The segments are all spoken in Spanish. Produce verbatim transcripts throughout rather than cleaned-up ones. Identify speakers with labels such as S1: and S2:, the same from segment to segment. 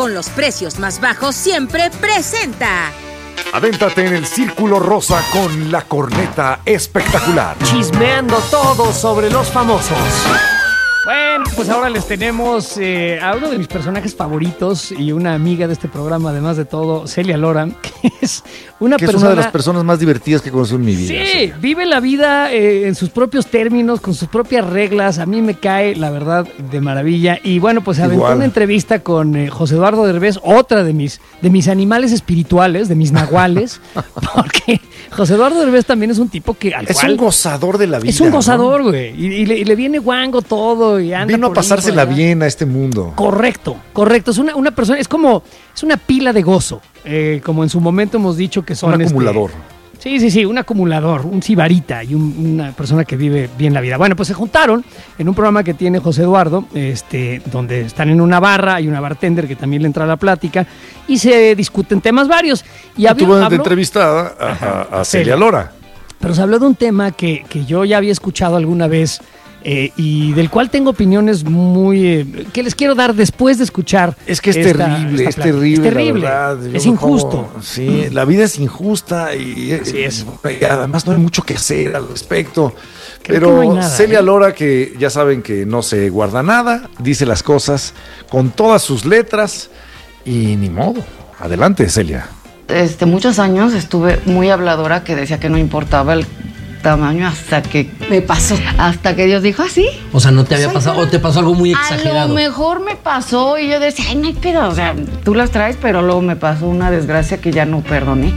S1: con los precios más bajos siempre presenta.
S2: Adéntrate en el Círculo Rosa con la corneta espectacular.
S3: Chismeando todo sobre los famosos. Bueno, pues ahora les tenemos eh, a uno de mis personajes favoritos y una amiga de este programa, además de todo, Celia Lora, que es una
S2: que
S3: persona...
S2: es una de las personas más divertidas que conozco en mi vida.
S3: Sí,
S2: sí.
S3: vive la vida eh, en sus propios términos, con sus propias reglas. A mí me cae, la verdad, de maravilla. Y bueno, pues aventó
S2: Igual.
S3: una entrevista con eh, José Eduardo Derbez, otra de mis, de mis animales espirituales, de mis nahuales, porque José Eduardo Derbez también es un tipo que al
S2: Es
S3: cual...
S2: un gozador de la vida.
S3: Es un gozador,
S2: ¿no?
S3: güey. Y, y, le, y le viene guango todo y anda
S2: Vino a
S3: por ahí,
S2: pasársela
S3: por allá.
S2: bien a este mundo.
S3: Correcto, correcto. Es una, una persona, es como, es una pila de gozo. Eh, como en su momento hemos dicho que son...
S2: Un acumulador.
S3: Este, sí, sí, sí, un acumulador, un sibarita y un, una persona que vive bien la vida. Bueno, pues se juntaron en un programa que tiene José Eduardo, este, donde están en una barra, hay una bartender que también le entra a la plática y se discuten temas varios. Y habló,
S2: Tuvo de
S3: habló-
S2: entrevistada a, a- a Celia Lora.
S3: pero se habló de un tema que, que yo ya había escuchado alguna vez eh, y del cual tengo opiniones muy... Eh, que les quiero dar después de escuchar.
S2: Es que es
S3: esta-
S2: terrible,
S3: esta
S2: es
S3: plática.
S2: terrible,
S3: Es terrible,
S2: la verdad. Yo
S3: es
S2: me
S3: injusto.
S2: pongo- sí, la vida es injusta y,
S3: Así es.
S2: y además no hay mucho que hacer al respecto.
S3: Creo
S2: Pero
S3: que no hay nada,
S2: Celia
S3: ¿eh?
S2: Lora, que ya saben que no se guarda nada, dice las cosas con todas sus letras y ni modo. Adelante, Celia.
S4: Este, muchos años estuve muy habladora, que decía que no importaba el tamaño hasta que me pasó. Hasta que Dios dijo, ¿ah, sí?
S5: O sea, ¿no te había pasado o te pasó algo muy
S4: A
S5: exagerado?
S4: lo mejor me pasó y yo decía, ay, no hay pedo. O sea, tú las traes, pero luego me pasó una desgracia que ya no perdoné.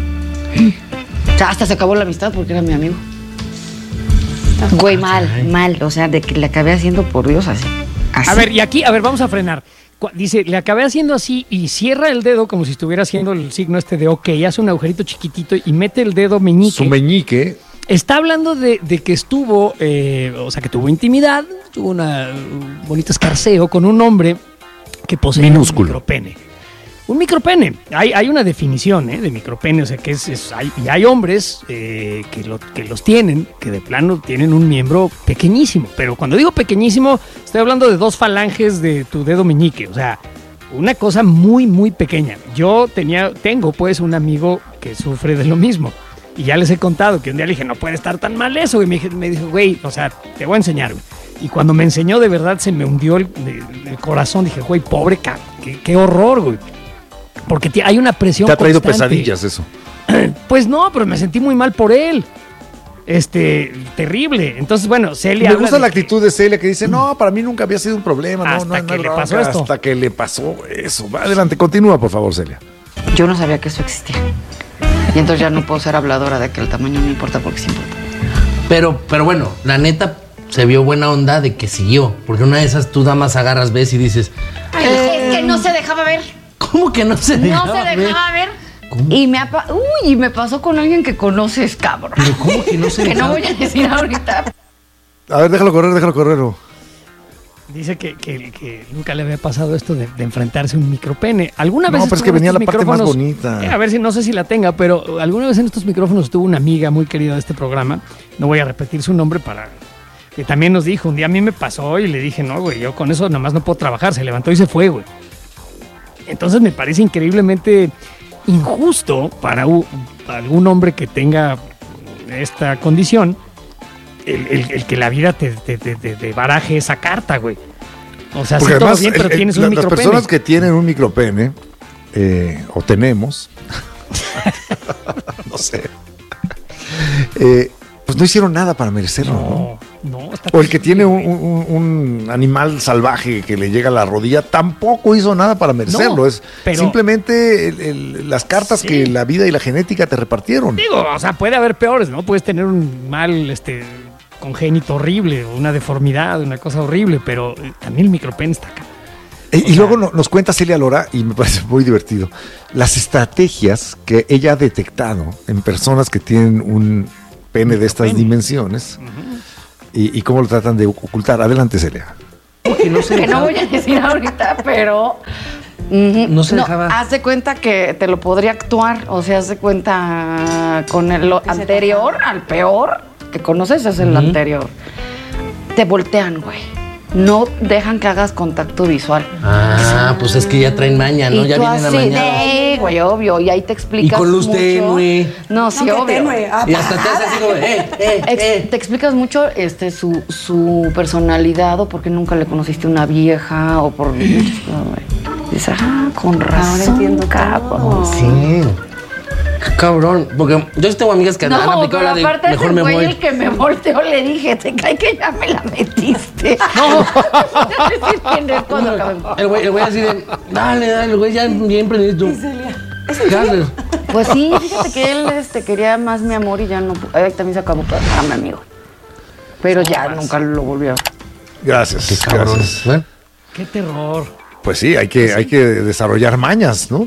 S4: O sea, hasta se acabó la amistad porque era mi amigo. Güey, mal, mal. O sea, de que le acabé haciendo por Dios así. así.
S3: A ver, y aquí, a ver, vamos a frenar. Cu- Dice, le acabé haciendo así y cierra el dedo como si estuviera haciendo el signo este de OK, hace un agujerito chiquitito y mete el dedo meñique.
S2: Su meñique.
S3: Está hablando de, de que estuvo, eh, o sea, que tuvo intimidad, tuvo una, un bonito escarceo con un hombre que posee
S2: Minúsculo.
S3: un micropene. Un micropene. Hay, hay una definición ¿eh? de micropene, o sea, que es, es- hay, y hay hombres eh, que, lo- que los tienen, que de plano tienen un miembro pequeñísimo. Pero cuando digo pequeñísimo, estoy hablando de dos falanges de tu dedo meñique, o sea, una cosa muy, muy pequeña. Yo tenía, tengo pues un amigo que sufre de lo mismo. Y ya les he contado que un día le dije, no puede estar tan mal eso. Y me, dije- me dijo, güey, o sea, te voy a enseñar, güey. Y cuando me enseñó, de verdad se me hundió el, el- el corazón. Dije, güey, pobre, ca- qué, qué horror, güey. Porque ti- hay una presión
S2: Te ha traído
S3: constante.
S2: pesadillas eso.
S3: Pues no, pero me sentí muy mal por él. Este, terrible. Entonces, bueno, Celia.
S2: Me
S3: habla
S2: gusta
S3: de
S2: la
S3: que-
S2: actitud de Celia que dice, no, para mí nunca había sido un problema. No,
S3: Hasta
S2: no, no
S3: que
S2: hay
S3: le
S2: bronca,
S3: pasó esto.
S2: Hasta que le pasó eso. Va, adelante, continúa, por favor, Celia.
S4: Yo no sabía que eso existía. Y entonces ya no puedo ser habladora de que el tamaño no importa porque sí importa.
S5: Pero, pero bueno, la neta se vio buena onda de que siguió. Porque una de esas tú damas agarras, ves y dices,
S4: Ay, es que no se dejaba ver.
S5: ¿cómo que no se
S4: No
S5: dejaba
S4: se
S5: ver?
S4: dejaba ver.
S5: ¿Cómo?
S4: Y me, apa- Uy, y me pasó con alguien que conoces, cabrón.
S5: Pero ¿cómo que no se
S4: Que no
S5: dejaba?
S4: voy a decir ahorita.
S2: A ver, déjalo correr, déjalo correr. oh.
S3: Dice que, que- que nunca le había pasado esto de, de enfrentarse a un micropene. ¿Alguna
S2: No,
S3: vez
S2: pero es
S3: estuvo
S2: que
S3: en
S2: venía
S3: estos
S2: la parte más
S3: micrófonos?
S2: bonita.
S3: Eh, a ver si no sé si la tenga, pero alguna vez en estos micrófonos estuvo una amiga muy querida de este programa. No voy a repetir su nombre para... Que también nos dijo, un día a mí me pasó y le dije, no, güey, yo con eso nada más no puedo trabajar. Se levantó y se fue, güey. Entonces me parece increíblemente injusto para, u- para algún hombre que tenga esta condición el, el- el que la vida te, te, te- te- te baraje esa carta, güey. O sea,
S2: Porque
S3: sí, todo
S2: además,
S3: bien, pero
S2: el- el-
S3: tienes
S2: la-
S3: un
S2: las
S3: micropene.
S2: personas que tienen un micropene, eh, o tenemos, no sé, eh, pues no hicieron nada para merecerlo, ¿no?
S3: No, no, está
S2: O el que tiene un,
S3: terrible, güey.
S2: un- un animal salvaje que le llega a la rodilla tampoco hizo nada para merecerlo.
S3: No,
S2: es
S3: pero-
S2: simplemente el- el- las cartas
S3: Sí.
S2: que la vida y la genética te repartieron.
S3: Digo, o sea, puede haber peores, ¿no? Puedes tener un mal este, congénito horrible, una deformidad, una cosa horrible, pero eh, también el micropene está acá.
S2: E- y
S3: sea-
S2: luego no- nos cuenta Celia Lora, y me parece muy divertido, las estrategias que ella ha detectado en personas que tienen un pene de estas
S3: Micropene.
S2: dimensiones y, y cómo lo tratan de ocultar. Adelante, Celia.
S5: ¿Cómo que no se
S4: Que no
S5: dejaba?
S4: voy a decir ahorita, pero... Ujú.
S5: No se dejaba.
S4: Haz de cuenta que te lo podría actuar. O sea, haz de cuenta con el lo anterior al peor que conoces es el
S5: Ujú.
S4: anterior. Te voltean, güey. no dejan que hagas contacto visual.
S5: Ah, pues es que ya traen maña, ¿no?
S4: Y
S5: Ya
S4: tú
S5: vienen
S4: así,
S5: amañados.
S4: de, güey, obvio, y ahí te explicas
S5: Y con luz
S4: mucho.
S5: tenue.
S4: No, sí,
S6: No, que
S4: obvio.
S6: tenue. Ah,
S5: Y hasta te hace así como, eh, eh,
S4: Ex-
S5: eh.
S4: Te explicas mucho este su, su personalidad o porque nunca le conociste una vieja o por muchas cosas, güey. Dices, ah, con razón,
S6: entiendo
S4: cabrón.
S6: todo.
S5: Sí. Qué cabrón. Porque yo sí tengo amigas que han
S4: No,
S5: aplicado
S4: pero
S5: la de
S4: aparte
S5: mejor
S4: ese
S5: me
S4: güey
S5: voy.
S4: el que me volteó le dije, te cae que ya me la metiste. No. decir quién es cuando acabemos.
S5: El güey, el güey así de, dale, dale, el güey ya bien prendido. ¿Qué haces?
S4: Pues sí, fíjate que él este, quería más mi amor y ya no. Ahí también se acabó para mi amigo. Pero ya nunca lo volvió.
S2: Gracias.
S5: Qué cabrón.
S2: gracias.
S5: Bueno,
S3: Qué terror.
S2: Pues sí, hay que, hay que desarrollar mañas, ¿no?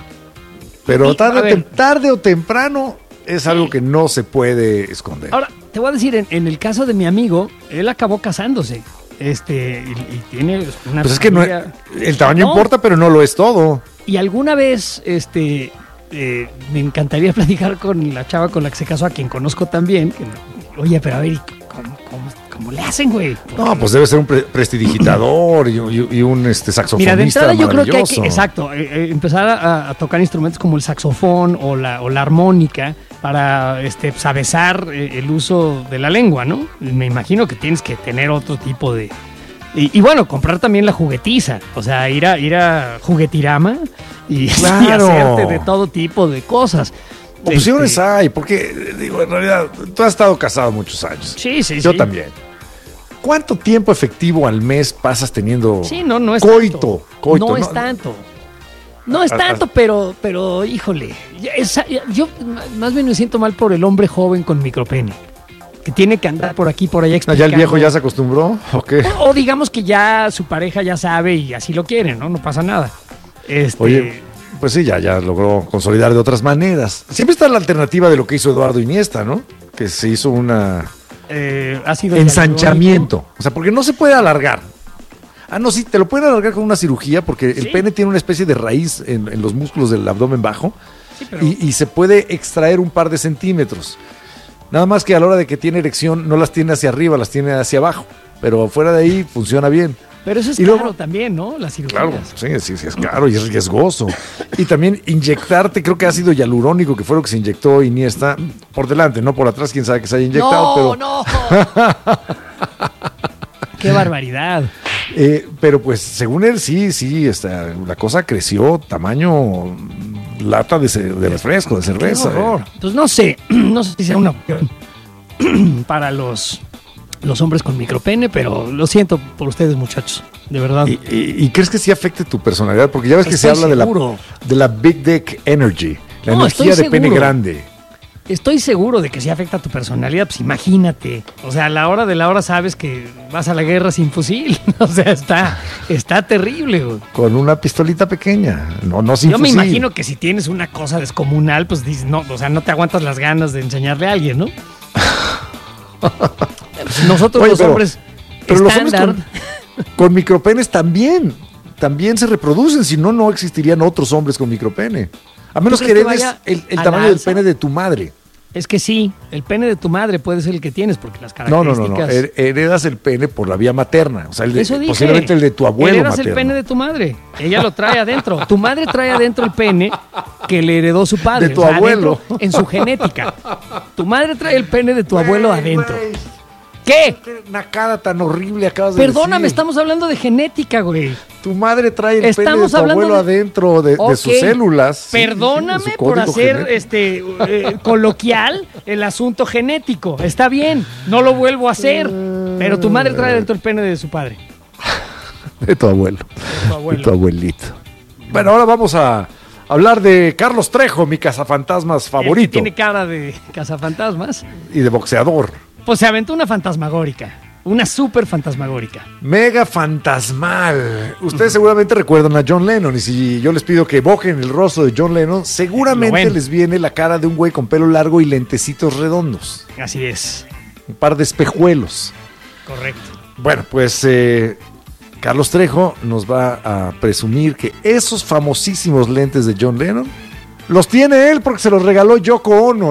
S2: Pero
S3: Y,
S2: tarde,
S3: a ver.
S2: tem- tarde o temprano es algo que no se puede esconder.
S3: Ahora, te voy a decir, en, en el caso de mi amigo, él acabó casándose. Este, y, y tiene una
S2: Pues es que no,
S3: familia-
S2: el tamaño
S3: No.
S2: importa, pero no lo es todo.
S3: Y alguna vez, este, eh, me encantaría platicar con la chava con la que se casó, a quien conozco también. Que, oye, pero a ver, ¿y ¿cómo, cómo, cómo le hacen, güey?
S2: No, pues debe ser un pre- prestidigitador y, y- y un este, saxofonista
S3: Mira, de entrada yo creo que hay que,
S2: maravilloso.
S3: exacto, eh, eh, empezar a, a tocar instrumentos como el saxofón o la, o la armónica para este, sabezar eh, el uso de la lengua, ¿no? Me imagino que tienes que tener otro tipo de... Y, y bueno, comprar también la juguetiza, o sea, ir a, ir a Juguetirama y, y
S2: Claro.
S3: hacerte de todo tipo de cosas.
S2: Opciones
S3: Este,
S2: hay, porque, digo, en realidad, tú has estado casado muchos años.
S3: Sí, sí,
S2: Yo
S3: sí.
S2: también. ¿Cuánto tiempo efectivo al mes pasas teniendo
S3: Sí, no, no es
S2: coito?
S3: tanto.
S2: coito,
S3: no, es tanto. No es
S2: Ah,
S3: tanto,
S2: ah.
S3: pero, pero, híjole. ya es- yo más bien me siento mal por el hombre joven con micropene. Que tiene que andar por aquí, por allá
S2: Ah,
S3: explicando.
S2: ¿Ya el viejo ya se acostumbró? ¿O qué?
S3: O, o digamos que ya su pareja ya sabe y así lo quiere, ¿no? No pasa nada. Este,
S2: Oye, pues sí, ya, ya logró consolidar de otras maneras. Siempre está la alternativa de lo que hizo Eduardo Iniesta, ¿no? Que se hizo una
S3: eh, ha sido
S2: ensanchamiento. O sea, porque no se puede alargar. Ah, no, sí, te lo pueden alargar con una cirugía porque el
S3: Sí.
S2: pene tiene una especie de raíz en, en los músculos del abdomen bajo
S3: Sí, pero-
S2: y, y se puede extraer un par de centímetros. Nada más que a la hora de que tiene erección no las tiene hacia arriba, las tiene hacia abajo. Pero fuera de ahí funciona bien.
S3: Pero eso es
S2: Y
S3: claro
S2: luego-
S3: también, ¿no? Las cirugías.
S2: Claro, sí, sí, sí, es caro y es riesgoso. Y también inyectarte, creo que ácido hialurónico, que fue lo que se inyectó Iniesta, por delante, no por atrás, quién sabe que se haya inyectado,
S3: no,
S2: pero,
S3: no. Qué barbaridad.
S2: eh, pero pues según él sí, sí, esta, la cosa creció tamaño lata de, ce- de refresco, de
S3: Qué
S2: cerveza.
S3: horror.
S2: eh.
S3: Pues no sé, no sé si sea una opción para los, los hombres con micropene, pero lo siento por ustedes, muchachos, de verdad.
S2: ¿Y, y- y crees que sí afecte tu personalidad? Porque ya ves que se
S3: Estoy
S2: habla de la,
S3: seguro.
S2: de la Big Dick Energy, la
S3: No,
S2: energía de
S3: estoy
S2: pene
S3: seguro.
S2: grande.
S3: Estoy seguro de que sí afecta a tu personalidad, pues imagínate. O sea, a la hora de la hora sabes que vas a la guerra sin fusil. O sea, está, está terrible, güey.
S2: Con una pistolita pequeña, no, no sin
S3: Yo me
S2: fusil.
S3: imagino que si tienes una cosa descomunal, pues dices, no, o sea, no te aguantas las ganas de enseñarle a alguien, ¿no? Pues nosotros
S2: Oye,
S3: los
S2: pero-
S3: hombres
S2: Pero los hombres
S3: estándar,
S2: con, con micropenes también, también se reproducen, si no, no existirían otros hombres con micropene. A menos que
S3: crees que
S2: heredes
S3: vaya
S2: el, el
S3: al
S2: tamaño del
S3: alza?
S2: pene de tu madre.
S3: es que sí, el pene de tu madre puede ser el que tienes, porque las
S2: No, no,
S3: características...
S2: no, no. her- heredas el pene por la vía materna. O sea, el de-
S3: Eso dije.
S2: posiblemente el de tu abuelo
S3: Heredas
S2: materno.
S3: el pene de tu madre. Ella lo trae adentro. Tu madre trae adentro el pene que le heredó su padre.
S2: De tu
S3: o sea,
S2: abuelo.
S3: adentro, en su genética. Tu madre trae el pene de tu abuelo
S2: Güey,
S3: adentro.
S2: güey,
S3: ¿Qué?
S2: qué nacada tan horrible acabas de
S3: Perdóname,
S2: decir.
S3: estamos hablando de genética, güey.
S2: Tu madre trae el pene de
S3: Estamos
S2: tu
S3: hablando
S2: abuelo
S3: de-
S2: adentro de, de
S3: Ok.
S2: sus células. Sí, sí, sí, de
S3: Perdóname
S2: su
S3: por
S2: código
S3: hacer
S2: genético.
S3: este eh, coloquial el asunto genético. Está bien, no lo vuelvo a hacer. Pero tu madre trae dentro el pene de su padre.
S2: De tu abuelo.
S3: tu abuelo.
S2: De tu abuelito. Bueno, ahora vamos a hablar de Carlos Trejo, mi cazafantasmas
S3: El que
S2: favorito.
S3: tiene cara de cazafantasmas.
S2: Y de boxeador.
S3: Pues se aventó una fantasmagórica. Una súper fantasmagórica.
S2: Mega fantasmal. Ustedes seguramente recuerdan a John Lennon. Y si yo les pido que evoquen el rostro de John Lennon,
S3: Lo
S2: seguramente
S3: ven.
S2: les viene la cara de un güey con pelo largo y lentecitos redondos.
S3: Así es.
S2: Un par de espejuelos.
S3: Correcto.
S2: Bueno, pues eh, Carlos Trejo nos va a presumir que esos famosísimos lentes de John Lennon los tiene él porque se los regaló Yoko Ono, la viuda de Lennon.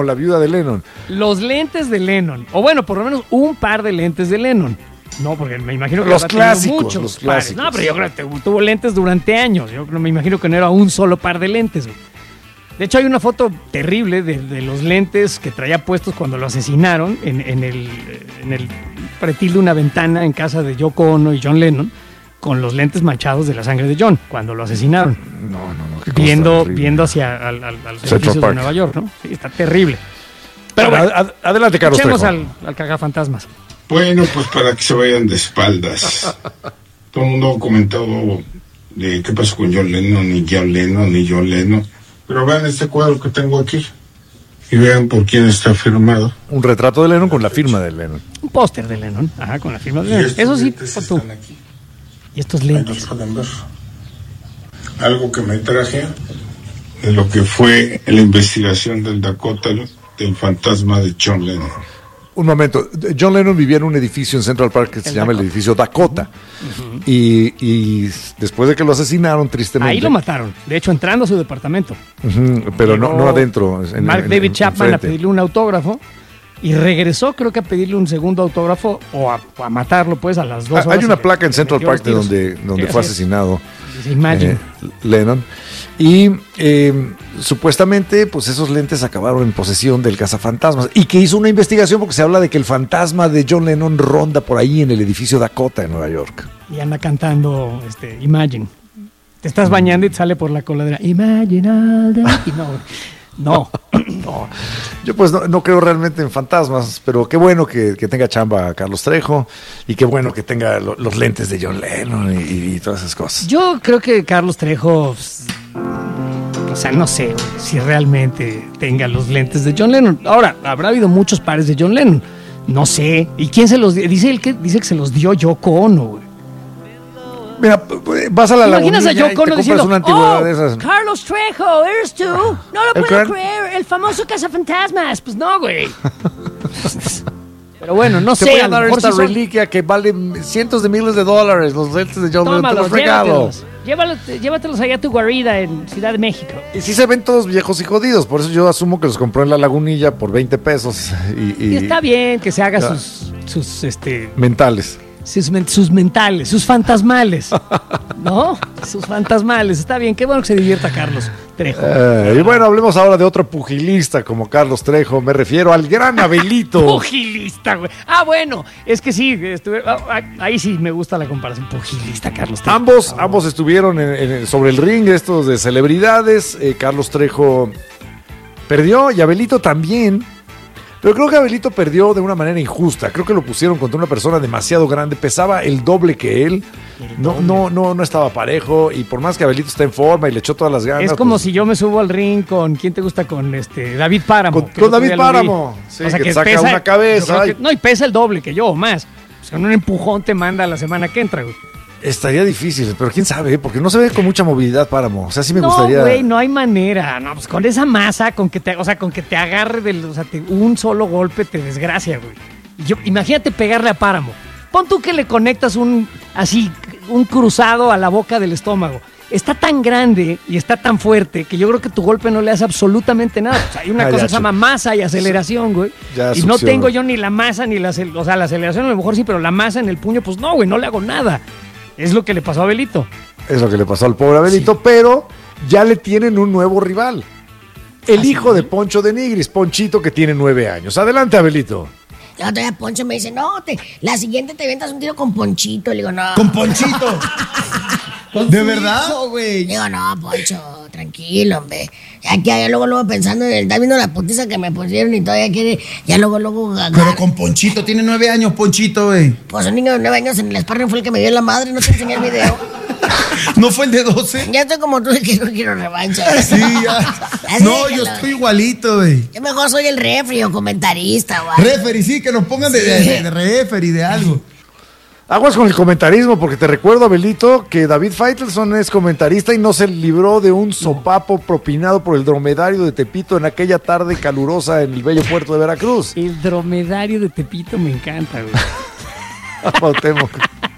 S3: Los lentes de Lennon. O bueno, por lo menos un par de lentes de Lennon. No, porque me imagino que
S2: Los
S3: habrá tenido
S2: clásicos,
S3: muchos
S2: los
S3: pares.
S2: clásicos.
S3: No, pero yo creo que tuvo lentes durante años. Yo creo- me imagino que no era un solo par de lentes, güey. De hecho, hay una foto terrible de, de los lentes que traía puestos cuando lo asesinaron en, en el, en el pretil de una ventana en casa de Yoko Ono y John Lennon, con los lentes manchados de la sangre de John, cuando lo asesinaron.
S2: No, no, no. qué cosa
S3: Viendo,
S2: horrible.
S3: viendo hacia al, al, a los
S2: Central
S3: edificios de
S2: Park.
S3: Nueva York, ¿no? Sí, está terrible. Pero bueno,
S2: Ad- ad- adelante, Carlos
S3: escuchemos
S2: Trejo.
S3: al, al cagafantasmas.
S6: Bueno, pues para que se vayan de espaldas. Todo el mundo ha comentado de qué pasó con John Lennon, ni John Lennon, ni John Lennon. Pero vean este cuadro que tengo aquí. Y vean por quién está firmado.
S2: Un retrato de Lennon con la firma de Lennon.
S3: Un póster de Lennon, ajá, con la firma de
S6: Y
S3: Lennon.
S6: estos
S3: Eso sí,
S6: lentes
S3: fue tú.
S6: están aquí.
S3: Y estos
S6: Ahí los
S3: lentes.
S6: pueden ver. Algo que me traje de lo que fue la investigación del Dakota del fantasma de John Lennon.
S2: Un momento, John Lennon vivía en un edificio en Central Park que se
S3: El
S2: llama el
S3: Dakota.
S2: edificio Dakota. y, y después de que lo asesinaron, tristemente.
S3: Ahí lo mataron. De hecho, entrando a su departamento.
S2: Ujú, pero no,
S3: Llegó
S2: no adentro. en-
S3: Mark
S2: en-
S3: David
S2: en-
S3: Chapman a
S2: enfrente.
S3: pedirle un autógrafo y regresó, creo que a pedirle un segundo autógrafo o a, o a matarlo, pues, a las dos
S2: Ah,
S3: horas.
S2: Hay una
S3: y le-
S2: placa en
S3: le
S2: Central
S3: metió
S2: Park de
S3: los
S2: donde,
S3: tiros.
S2: donde
S3: Sí,
S2: fue
S3: así es.
S2: asesinado
S3: Dice, Imagine.
S2: eh, Lennon. Y eh, supuestamente, pues esos lentes acabaron en posesión del cazafantasmas. Y que hizo una investigación porque se habla de que el fantasma de John Lennon ronda por ahí en el edificio Dakota en Nueva York.
S3: Y anda cantando este, Imagine. Te estás bañando y te sale por la coladera. Imagine all that. Y no, no.
S2: No, yo pues no, no creo realmente en fantasmas, pero qué bueno que, que tenga chamba Carlos Trejo y qué bueno que tenga lo- los lentes de John Lennon y, y todas esas cosas.
S3: Yo creo que Carlos Trejo, pues, o sea, no sé güey, si realmente tenga los lentes de John Lennon. Ahora, habrá habido muchos pares de John Lennon. No sé. ¿Y quién se los dio? Dice él que dice que se los dio Yoko Ono, güey.
S2: Mira, p- p- vas a la
S3: ¿Te imaginas a
S2: lagunilla y
S3: Yoko
S2: te
S3: Ono
S2: compras
S3: diciendo,
S2: una antigüedad
S3: oh,
S2: de esas.
S3: Carlos Trejo, eres tú? No lo
S2: ¿El
S3: puedo
S2: cuál?
S3: creer, el famoso cazafantasmas. Pues no, güey. Pero bueno, no
S2: Te
S3: sé.
S2: voy
S3: a
S2: a
S3: lo
S2: dar
S3: mejor
S2: esta
S3: sí son-
S2: reliquia que vale cientos de miles de dólares, los lentes de John Lennon, te
S3: Tómalos,
S2: los regalo.
S3: llévatelos. Llévalos- Llévatelos allá a tu guarida en Ciudad de México.
S2: Y sí se ven todos viejos y jodidos, por eso yo asumo que los compró en la lagunilla por veinte pesos y, y
S3: Y está bien que se haga
S2: Ya.
S3: sus, sus, este,
S2: mentales.
S3: sus, men- sus mentales, sus fantasmales. ¿No? Sus fantasmales. Está bien, qué bueno que se divierta Carlos Trejo.
S2: Eh, y bueno, hablemos ahora de otro pugilista como Carlos Trejo, me refiero al gran Abelito.
S3: Pugilista, güey. Ah, bueno, es que sí, estuve- ah, ah, ahí sí me gusta la comparación. Pugilista, Carlos Trejo.
S2: Ambos, ambos estuvieron en- en- sobre el ring, estos de celebridades. Eh, Carlos Trejo perdió y Abelito también. Pero creo que Abelito perdió de una manera injusta. Creo que lo pusieron contra una persona demasiado grande. Pesaba el doble que él. No, no, no, no estaba parejo. Y por más que Abelito está en forma y le echó todas las ganas.
S3: Es como
S2: pues,
S3: si yo me subo al ring con ¿quién te gusta? Con este David Páramo.
S2: Con-
S3: que
S2: con
S3: el otro
S2: David
S3: día lo vi.
S2: Páramo. Sí, que te saca una cabeza,
S3: yo creo que-
S2: y-
S3: no, y pesa el doble que yo o más. Pues con un empujón te manda la semana que entra, güey.
S2: estaría difícil, pero quién sabe, ¿eh? Porque no se ve con mucha movilidad Páramo. O sea, sí me
S3: no,
S2: gustaría.
S3: güey, no hay manera. No, pues con esa masa, con que te, o sea, con que te agarre del, o sea, te- un solo golpe te desgracia, güey. Y yo, imagínate pegarle a Páramo. Pon tú que le conectas un así, un cruzado a la boca del estómago. Está tan grande y está tan fuerte que yo creo que tu golpe no le hace absolutamente nada. O sea, hay una
S2: Ah,
S3: cosa
S2: ya,
S3: que se llama masa y aceleración, güey.
S2: Ya,
S3: Y no
S2: succión.
S3: tengo yo ni la masa ni la acel- o sea, la aceleración a lo mejor sí, pero la masa en el puño, pues no, güey, no le hago nada. Es lo que le pasó a Abelito.
S2: Es lo que le pasó al pobre Abelito, pero ya le tienen un nuevo rival. El hijo de Poncho de Nigris, Ponchito, que tiene nueve años. Adelante, Abelito.
S7: El otro día Poncho me dice, no, te, la siguiente te avientas un tiro con Ponchito. Le digo, no.
S8: Con Ponchito. ¿De verdad?
S7: Digo, no, Poncho, tranquilo, hombre. Ya que ya luego, luego pensando en el, está viendo la putiza que me pusieron y todavía quiere, ya luego, luego
S8: Pero
S7: agarrar.
S8: con Ponchito, tiene nueve años, Ponchito, güey.
S7: Pues un niño de nueve años en el sparring fue el que me dio la madre, no te enseñé el video.
S8: ¿No fue el de doce?
S7: Ya estoy como tú, que no quiero revancha.
S8: Sí, ya.
S7: Así
S8: No, yo
S7: déjalo.
S8: estoy igualito, güey.
S7: Yo mejor soy el refri o comentarista, güey.
S8: Referee, sí, que nos pongan de, de, de referee, de algo.
S2: Aguas con el comentarismo, porque te recuerdo, Abelito, que David Faitelson es comentarista y no se libró de un sopapo propinado por el dromedario de Tepito en aquella tarde calurosa en el bello puerto de Veracruz.
S3: El dromedario de Tepito me encanta, güey.
S2: Cuauhtémoc.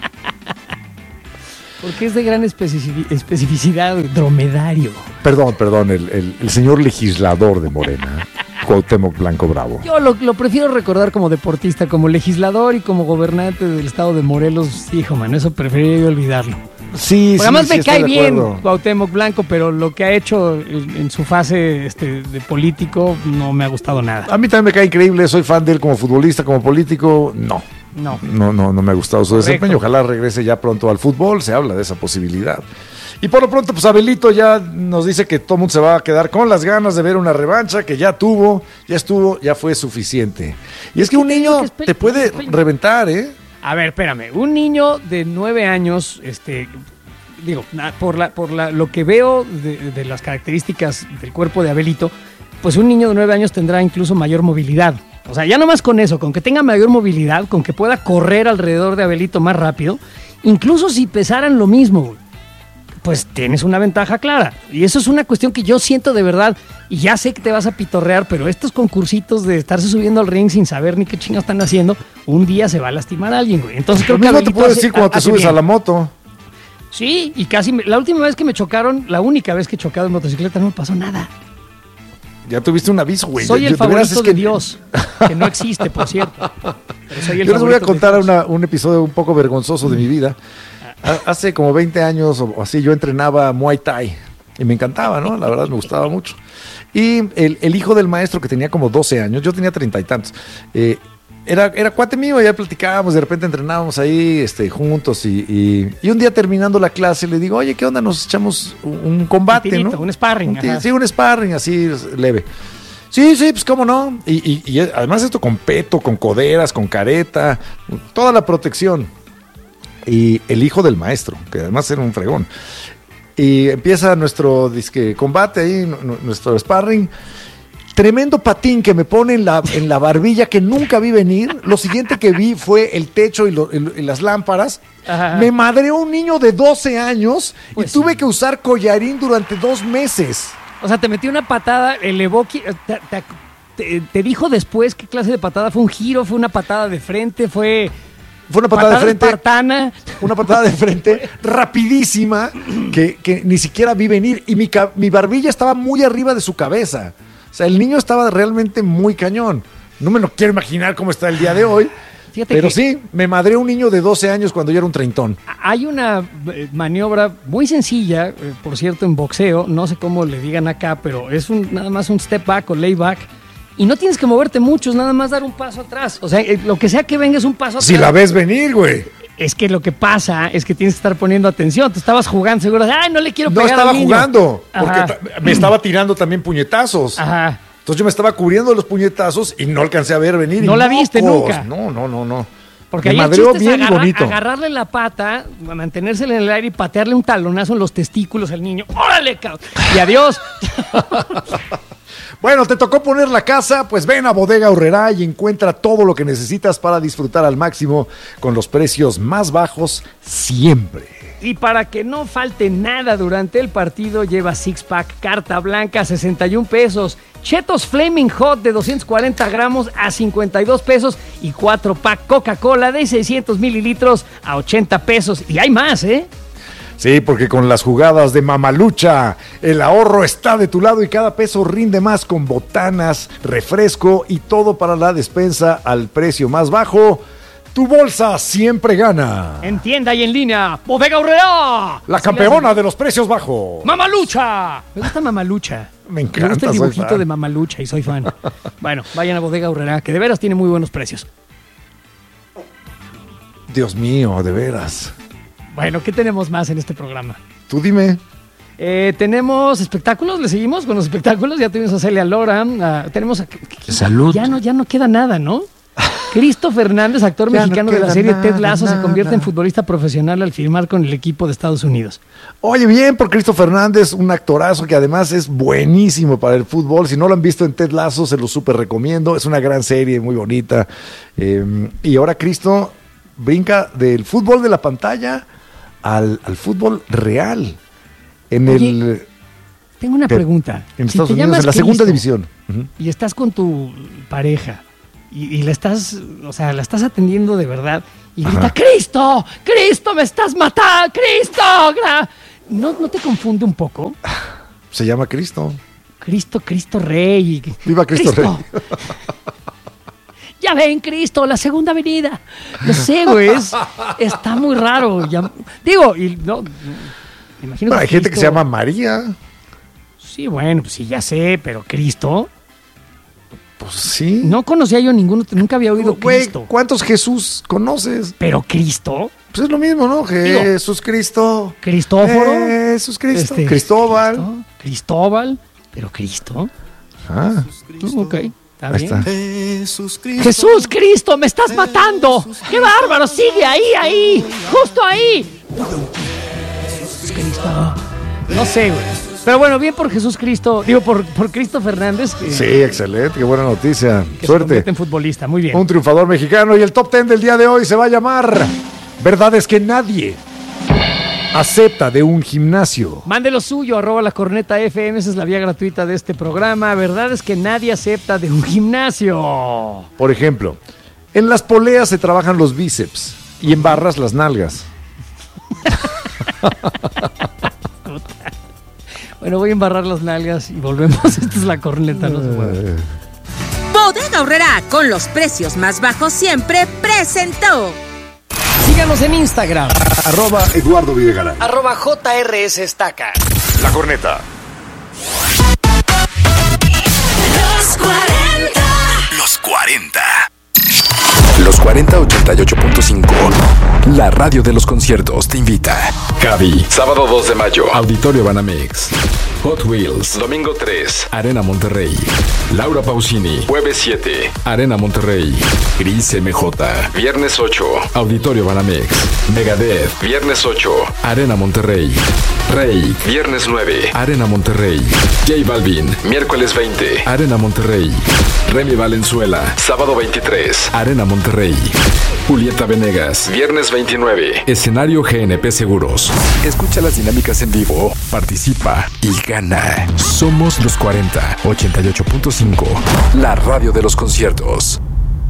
S3: Porque es de gran especifici- especificidad, güey, dromedario.
S2: Perdón, perdón, el, el- el señor legislador de Morena, Cuauhtémoc Blanco Bravo.
S3: Yo lo, lo prefiero recordar como deportista, como legislador y como gobernante del estado de Morelos. Hijo, man, eso preferiría yo olvidarlo.
S2: Sí,
S3: Porque
S2: sí,
S3: además
S2: sí,
S3: me
S2: estoy
S3: cae
S2: de
S3: bien
S2: acuerdo.
S3: Cuauhtémoc Blanco, pero lo que ha hecho en, en su fase este, de político no me ha gustado nada.
S2: A mí también me cae increíble, soy fan de él como futbolista, como político, no.
S3: No.
S2: No, no, no me ha gustado su
S3: Correcto.
S2: desempeño. Ojalá regrese ya pronto al fútbol, se habla de esa posibilidad. Y por lo pronto, pues Abelito ya nos dice que todo el mundo se va a quedar con las ganas de ver una revancha, que ya tuvo, ya estuvo, ya fue suficiente. Y es que un niño te puede reventar, ¿eh?
S3: A ver, espérame. Un niño de nueve años, este, digo, na- por la, por la, lo que veo de, de las características del cuerpo de Abelito, pues un niño de nueve años tendrá incluso mayor movilidad. O sea, ya nomás con eso, con que tenga mayor movilidad, con que pueda correr alrededor de Abelito más rápido, incluso si pesaran lo mismo, pues tienes una ventaja clara. Y eso es una cuestión que yo siento de verdad, y ya sé que te vas a pitorrear, pero estos concursitos de estarse subiendo al ring sin saber ni qué chingados están haciendo, un día se va a lastimar a alguien, güey. Entonces creo
S2: Lo
S3: que
S2: mismo te
S3: Abelito
S2: puedo
S3: hace-
S2: decir cuando te
S3: hace
S2: subes
S3: bien.
S2: a la moto.
S3: Sí, y casi, me- la última vez que me chocaron, la única vez que he chocado en motocicleta, no me pasó nada.
S2: Ya tuviste un aviso, güey.
S3: Soy
S2: Yo-
S3: el
S2: de veras
S3: favorito
S2: es
S3: de
S2: que-
S3: Dios, que no existe, por cierto. Pero soy el
S2: Yo les voy a
S3: favorito de
S2: contar
S3: Dios.
S2: una- un episodio un poco vergonzoso de mi vida. Ha- Hace como veinte años o así yo entrenaba Muay Thai y me encantaba, ¿no? La verdad me gustaba mucho. Y el, el hijo del maestro que tenía como doce años, yo tenía treinta y tantos, eh, era, era cuate mío, ya platicábamos, de repente entrenábamos ahí este, juntos y, y, y un día terminando la clase le digo, oye, ¿qué onda? Nos echamos un, un combate,
S3: tirito,
S2: ¿no?
S3: un sparring,
S2: Un ti-
S3: ajá.
S2: sí, un sparring así leve. Sí, sí, pues cómo no. Y, y- y además esto con peto, con coderas, con careta, toda la protección. Y el hijo del maestro, que además era un fregón. Y empieza nuestro disque combate ahí, nu- nu- nuestro sparring. Tremendo patín que me pone en la, en la barbilla que nunca vi venir. Lo siguiente que vi fue el techo y, lo- y- y las lámparas.
S3: Ajá.
S2: Me madreó un niño de doce años
S3: Pues
S2: y tuve
S3: sí.
S2: que usar collarín durante dos meses.
S3: O sea, te metió una patada, elevó, qui- te, te- te- te dijo después qué clase de patada, fue un giro, fue una patada de frente, fue
S2: Fue una patada, de frente.
S3: espartana.
S2: Una patada de frente rapidísima que, que ni siquiera vi venir. Y mi, ca- mi barbilla estaba muy arriba de su cabeza. O sea, el niño estaba realmente muy cañón. No me lo quiero imaginar cómo está el día de hoy.
S3: Fíjate
S2: Pero
S3: que-
S2: sí, me madré un niño de doce años cuando yo era un treintón.
S3: Hay una eh, maniobra muy sencilla, eh, por cierto, en boxeo, no sé cómo le digan acá, pero es un, nada más un step back o lay back. Y no tienes que moverte mucho, es nada más dar un paso atrás. O sea, eh, lo que sea que venga es un paso atrás.
S2: Si la ves venir, güey.
S3: Es que lo que pasa es que tienes que estar poniendo atención. Tú estabas jugando, seguro, ay, no le quiero
S2: No
S3: pegar
S2: estaba
S3: al niño.
S2: jugando, porque
S3: Ajá.
S2: ta- me estaba tirando también puñetazos.
S3: Ajá.
S2: Entonces yo me estaba cubriendo de los puñetazos y no alcancé a ver venir.
S3: No
S2: y
S3: la viste
S2: mocos.
S3: nunca.
S2: No, no, no, no.
S3: Porque
S2: me
S3: ahí el
S2: madreó
S3: chiste es
S2: bien y
S3: agarrar-
S2: bonito.
S3: agarrarle la pata, mantenérsela en el aire y patearle un talonazo en los testículos al niño. ¡Órale, cabrón! Y adiós.
S2: Bueno, te tocó poner la casa, pues ven a Bodega Aurrerá y encuentra todo lo que necesitas para disfrutar al máximo con los precios más bajos siempre.
S3: Y para que no falte nada durante el partido, lleva six pack carta blanca a sesenta y un pesos, Chetos Flaming Hot de doscientos cuarenta gramos a cincuenta y dos pesos y cuatro pack Coca-Cola de seiscientos mililitros a ochenta pesos. Y hay más, ¿eh?
S2: Sí, porque con las jugadas de Mamalucha, el ahorro está de tu lado y cada peso rinde más con botanas, refresco y todo para la despensa al precio más bajo. Tu bolsa siempre gana.
S3: En tienda y en línea, Bodega Aurrerá.
S2: La
S3: Así
S2: campeona de los precios bajos.
S3: le- ¡Mamalucha! Me gusta Mamalucha.
S2: Me
S3: Me gusta
S2: encanta,
S3: el
S2: soy
S3: dibujito
S2: fan.
S3: de Mamalucha y soy fan. Bueno, vayan a Bodega Aurrerá, que de veras tiene muy buenos precios.
S2: Dios mío, de veras.
S3: Bueno, ¿qué tenemos más en este programa?
S2: Tú dime.
S3: Eh, tenemos espectáculos, le seguimos con los espectáculos. Ya tuvimos a Celia Lora. ah, tenemos a.
S5: Salud.
S3: Ya no, ya no queda nada, ¿no? Cristo Fernández, actor
S2: Ya no
S3: mexicano de la
S2: queda
S3: serie
S2: nada,
S3: Ted Lasso, se
S2: nada.
S3: convierte en futbolista profesional al firmar con el equipo de Estados Unidos.
S2: Oye, bien por Cristo Fernández, un actorazo que además es buenísimo para el fútbol. Si no lo han visto en Ted Lasso, se lo súper recomiendo. Es una gran serie, muy bonita. Eh, y ahora Cristo brinca del fútbol de la pantalla al, al fútbol real. En
S3: Oye,
S2: el
S3: Tengo una
S2: Te-
S3: pregunta.
S2: en
S3: Si
S2: Estados
S3: te
S2: Unidos,
S3: llamas
S2: en la segunda
S3: Cristo
S2: división. Ujú.
S3: y estás con tu pareja y, y la estás, o sea, la estás atendiendo de verdad y grita,
S2: Ajá.
S3: ¡Cristo! ¡Cristo, me estás matando! ¡Cristo! gra-". ¿No, ¿No te confunde un poco?
S2: Se llama Cristo.
S3: Cristo, Cristo Rey.
S2: Viva Cristo, Cristo. Rey.
S3: Ya ven, Cristo, la segunda venida. No sé, güey, es, está muy raro. Ya, digo, y no, me imagino
S2: bueno,
S3: que
S2: hay
S3: Cristo,
S2: gente que se llama María.
S3: Sí, bueno, pues sí, ya sé, pero Cristo.
S2: Pues sí.
S3: No conocía yo ninguno, nunca había oído
S2: Güey,
S3: Cristo.
S2: ¿cuántos Jesús conoces?
S3: Pero Cristo.
S2: Pues es lo mismo, ¿no? Jesús
S3: Digo,
S2: Cristo.
S3: Cristóforo.
S2: Jesús Cristo.
S3: Este,
S2: Cristóbal.
S3: Cristo, Cristóbal. Pero Cristo.
S2: Ah.
S3: Uh, ok. Está
S2: Ahí
S3: bien.
S2: está.
S3: Jesús Cristo. Jesús Cristo, me estás matando. ¡Qué bárbaro! Sigue ahí, ahí. Justo ahí. Jesús Cristo. No sé, güey. Pero bueno, bien por Jesús Cristo. Digo, por, por Cristo Fernández. Que,
S2: sí, excelente. Qué buena noticia.
S3: Que
S2: Suerte.
S3: Se en futbolista. Muy bien.
S2: Un triunfador mexicano. Y el top ten del día de hoy se va a llamar Verdades que nadie acepta de un gimnasio.
S3: Mande lo suyo, arroba la corneta F M, esa es la vía gratuita de este programa. Verdad es que nadie acepta de un gimnasio.
S2: Por ejemplo, en las poleas se trabajan los bíceps y en barras las nalgas.
S3: Bueno, voy a embarrar las nalgas y volvemos. Esta es la corneta, no se mueve.
S1: Bodega Aurrerá, con los precios más bajos siempre, presentó.
S3: Síganos en Instagram.
S2: Arroba Eduardo Videgaray.
S3: Arroba J R S Estaca.
S2: La corneta.
S9: Los cuarenta.
S10: Los cuarenta. Los cuarenta ochenta y ocho punto cinco. La radio de los conciertos te invita. Cavi, sábado dos de mayo, Auditorio Banamex. Hot Wheels, domingo tres, Arena Monterrey. Laura Pausini, jueves siete, Arena Monterrey. Gris M J, viernes ocho, Auditorio Banamex. Megadeth, viernes ocho, Arena Monterrey. Rey, viernes nueve, Arena Monterrey. J Balvin, miércoles veinte, Arena Monterrey. Remy Valenzuela, sábado veintitrés, Arena Monterrey. Julieta Venegas, viernes veintinueve, escenario G N P Seguros. Escucha las dinámicas en vivo, participa y gana. Somos los cuarenta, ochenta y ocho punto cinco, la radio de los conciertos.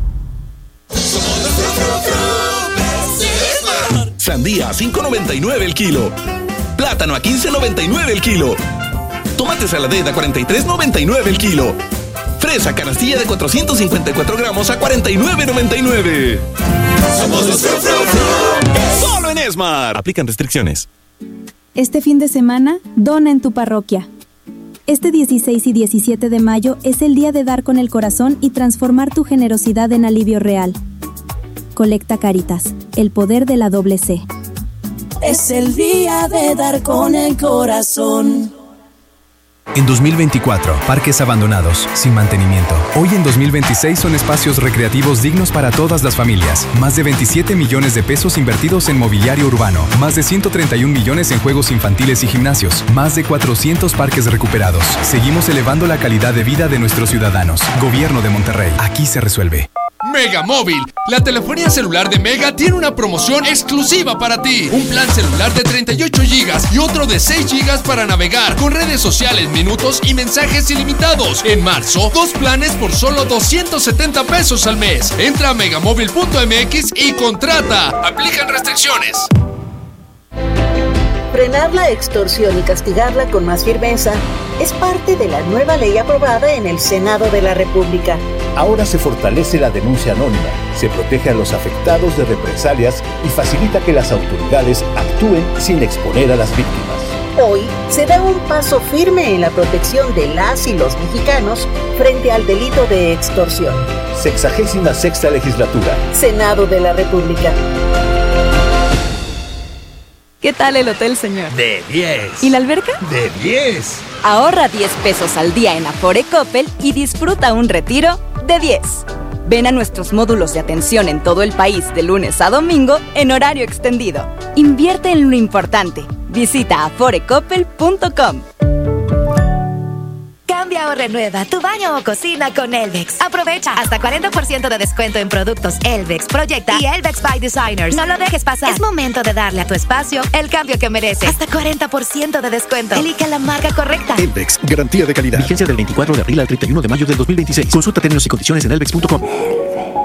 S11: Sandía a cinco noventa y nueve el kilo. Plátano a quince noventa y nueve el kilo. Tomate saladez a cuarenta y tres noventa y nueve el kilo. Fresa canastilla de cuatrocientos cincuenta y cuatro gramos a cuarenta y nueve noventa y nueve. Somos los Fru Fru Fru. Solo en Esmar. Aplican restricciones.
S12: Este fin de semana, dona en tu parroquia. Este dieciséis y diecisiete de mayo es el día de dar con el corazón y transformar tu generosidad en alivio real. Colecta Cáritas, el poder de la doble C.
S9: Es el día de dar con el corazón.
S13: En dos mil veinticuatro, parques abandonados, sin mantenimiento. Hoy en dos mil veintiséis son espacios recreativos dignos para todas las familias. Más de veintisiete millones de pesos invertidos en mobiliario urbano. Más de ciento treinta y un millones en juegos infantiles y gimnasios. Más de cuatrocientos parques recuperados. Seguimos elevando la calidad de vida de nuestros ciudadanos. Gobierno de Monterrey. Aquí se resuelve.
S14: Mega Móvil, la telefonía celular de Mega tiene una promoción exclusiva para ti. Un plan celular de treinta y ocho gigas y otro de seis gigas para navegar con redes sociales, minutos y mensajes ilimitados. En marzo, dos planes por solo doscientos setenta pesos al mes. Entra a megamóvil punto m x y contrata. Aplican restricciones.
S15: Frenar la extorsión y castigarla con más firmeza es parte de la nueva ley aprobada en el Senado de la República.
S16: Ahora se fortalece la denuncia anónima, se protege a los afectados de represalias y facilita que las autoridades actúen sin exponer a las víctimas.
S15: Hoy se da un paso firme en la protección de las y los mexicanos frente al delito de extorsión.
S16: Sexagésima sexta legislatura.
S15: Senado de la República.
S17: ¿Qué tal el hotel, señor?
S18: De diez.
S17: ¿Y la alberca?
S18: De diez.
S17: Ahorra diez pesos al día en Afore Coppel y disfruta un retiro de diez. Ven a nuestros módulos de atención en todo el país de lunes a domingo en horario extendido. Invierte en lo importante. Visita afore coppel punto com.
S19: Cambia o renueva tu baño o cocina con Elvex. Aprovecha hasta cuarenta por ciento de descuento en productos Elvex, Proyecta y Elvex by Designers. No lo dejes pasar. Es momento de darle a tu espacio el cambio que merece. Hasta cuarenta por ciento de descuento. Elige la marca correcta.
S20: Elvex, garantía de calidad. Vigencia del veinticuatro de abril al treinta y uno de mayo del dos mil veintiséis. Consulta términos y condiciones en elvex punto com.